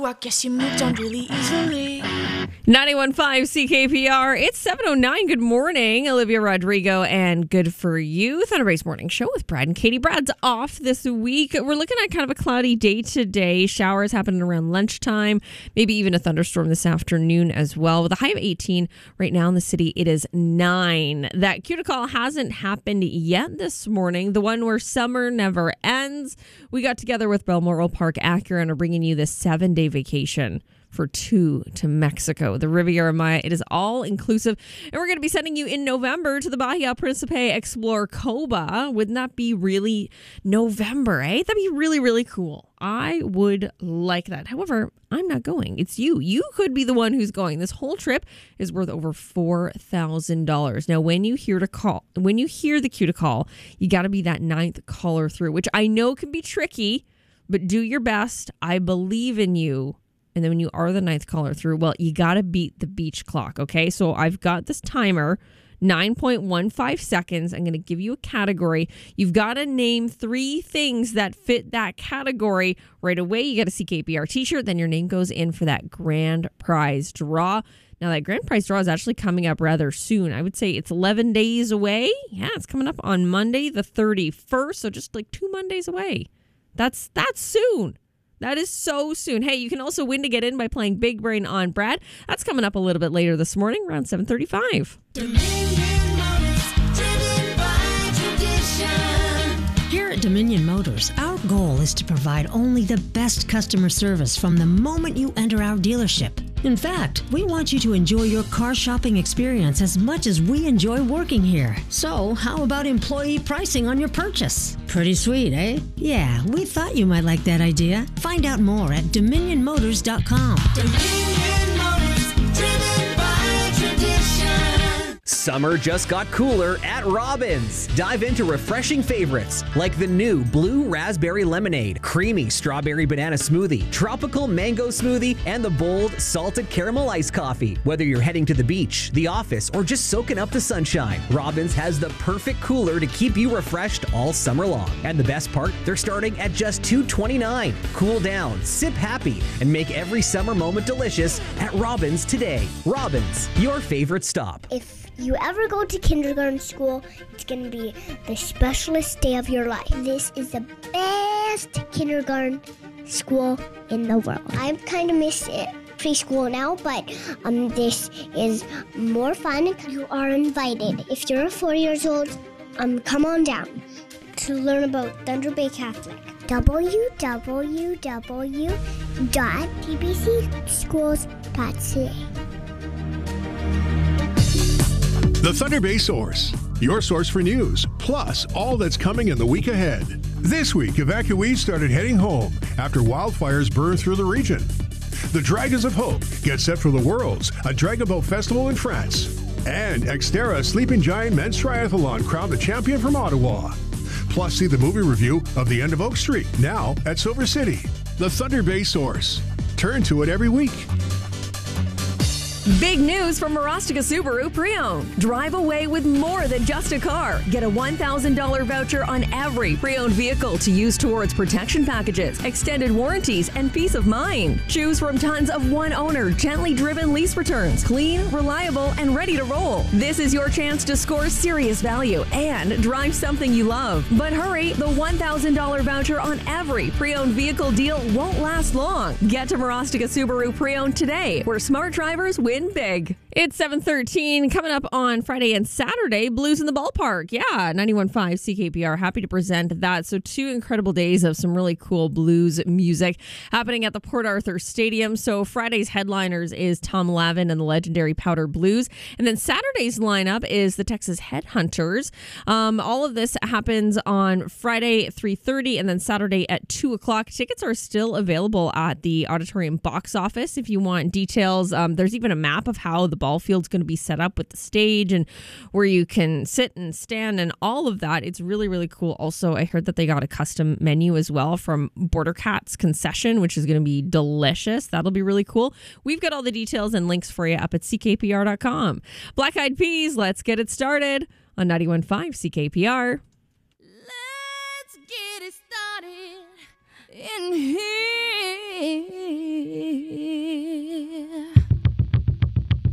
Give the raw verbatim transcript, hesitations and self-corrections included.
I guess you moved on really easily. ninety-one point five C K P R. It's seven oh nine. Good morning, Olivia Rodrigo, and good for you. Thunder Bay's Morning Show with Brad and Katie. Brad's off this week. We're looking at kind of a cloudy day today. Showers happening around lunchtime, maybe even a thunderstorm this afternoon as well. With a high of eighteen right now in the city, it is nine. That Q T call hasn't happened yet this morning. The one where summer never ends. We got together with Balmoral Park Acura and are bringing you this seven-day vacation for two to Mexico, the Riviera Maya. It is all inclusive. And we're going to be sending you in November to the Bahia Principe Explore Coba. Wouldn't that be really November, eh? That'd be really, really cool. I would like that. However, I'm not going. It's you. You could be the one who's going. This whole trip is worth over four thousand dollars. Now, when you hear to call, when you hear the cue to call, you got to be that ninth caller through, which I know can be tricky, but do your best. I believe in you. And then when you are the ninth caller through, well, you got to beat the beach clock, okay? So I've got this timer, nine point one five seconds. I'm going to give you a category. You've got to name three things that fit that category right away. You got a C K P R t-shirt. Then your name goes in for that grand prize draw. Now, that grand prize draw is actually coming up rather soon. I would say it's eleven days away. Yeah, it's coming up on Monday the thirty-first, so just like two Mondays away. That's that's soon. That is so soon. Hey, you can also win to get in by playing Big Brain on Brad. That's coming up a little bit later this morning, around seven thirty-five. Dominion Motors, driven by tradition. Here at Dominion Motors, our goal is to provide only the best customer service from the moment you enter our dealership. In fact, we want you to enjoy your car shopping experience as much as we enjoy working here. So, how about employee pricing on your purchase? Pretty sweet, eh? Yeah, we thought you might like that idea. Find out more at dominion motors dot com. Dominion Motors, driven by tradition. Summer just got cooler at Robbins. Dive into refreshing favorites like the new Blue Raspberry Lemonade, Creamy Strawberry Banana Smoothie, Tropical Mango Smoothie, and the bold Salted Caramel Iced Coffee. Whether you're heading to the beach, the office, or just soaking up the sunshine, Robbins has the perfect cooler to keep you refreshed all summer long. And the best part, they're starting at just two dollars and twenty-nine cents. Cool down, sip happy, and make every summer moment delicious at Robbins today. Robbins, your favorite stop. If you ever go to kindergarten school, it's going to be the specialist day of your life. This is the best kindergarten school in the world. I kind of miss it. Preschool now, but um, this is more fun. You are invited. If you're four years old, um, come on down to learn about Thunder Bay Catholic. w w w dot t b c schools dot c a. The Thunder Bay Source, your source for news, plus all that's coming in the week ahead. This week, evacuees started heading home after wildfires burned through the region. The Dragons of Hope get set for the Worlds, a Dragon Boat Festival in France. And Xterra Sleeping Giant Men's Triathlon crowned the champion from Ottawa. Plus, see the movie review of The End of Oak Street, now at Silver City. The Thunder Bay Source. Turn to it every week. Big news from Marostica Subaru Pre-Owned. Drive away with more than just a car. Get a one thousand dollars voucher on every pre-owned vehicle to use towards protection packages, extended warranties, and peace of mind. Choose from tons of one-owner, gently driven lease returns. Clean, reliable, and ready to roll. This is your chance to score serious value and drive something you love. But hurry, the one thousand dollars voucher on every pre-owned vehicle deal won't last long. Get to Marostica Subaru Pre-Owned today, where smart drivers win big. It's seven thirteen, coming up on Friday and Saturday, Blues in the Ballpark. Yeah, ninety-one point five C K P R. Happy to present that. So two incredible days of some really cool blues music happening at the Port Arthur Stadium. So Friday's headliners is Tom Lavin and the legendary Powder Blues. And then Saturday's lineup is the Texas Headhunters. Um, all of this happens on Friday at three thirty and then Saturday at two o'clock. Tickets are still available at the Auditorium box office if you want details. Um, there's even a map of how the ball field's going to be set up with the stage and where you can sit and stand and all of that. It's really, really cool. Also, I heard that they got a custom menu as well from Border Cats Concession, which is going to be delicious. That'll be really cool. We've got all the details and links for you up at c k p r dot com. Black Eyed Peas, let's get it started on ninety-one point five C K P R. Let's get it started in here.